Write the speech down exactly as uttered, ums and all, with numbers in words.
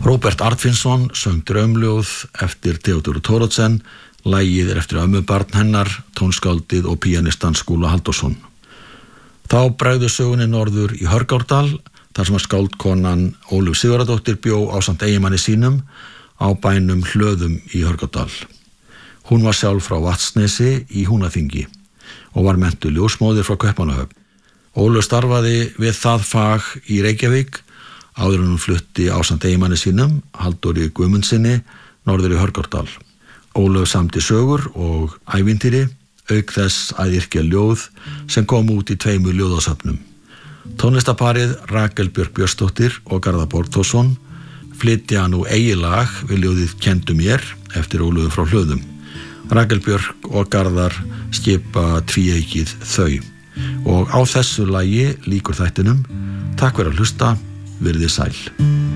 Róbert Arnfinnsson söng draumljóð eftir Theodóru Thoroddsen, lagið er eftir ömmubarn hennar, tónskáldið og píanistan Skúla Halldórsson. Þá bregður sögunni norður í Hörgárdal, þar sem að skáldkonan Ólöf Sigurðardóttir bjó ásamt eiginmanni sínum á bænum Hlöðum í Hörgárdal. Hún var sjálf frá Vatnsnesi í Húnaþingi og var menntuð ljósmóðir frá Kaupmannahöfn. Ólöf starfaði við það fag í Reykjavík áður en hún flutti ásamt eiginmanni sínum, Halldóri Guðmundsinni, norður í Hörgárdal. Ólöf samdi sögur og ævintýri, auk þess að yrkja ljóð sem kom út í tveimur ljóðasöfnum. Tónlistaparið Rakel Björk Björnsdóttir og Garðar Borgþórsson flytja nú eigið lag við ljóðið Kendu mér eftir Ólöfu frá Hlöðum. Rakel Björk og Garðar skipa tvíeykið Þau. Og á þessu lagi lýkur þættinum. Takk fyrir að hlusta, verið þið sæl.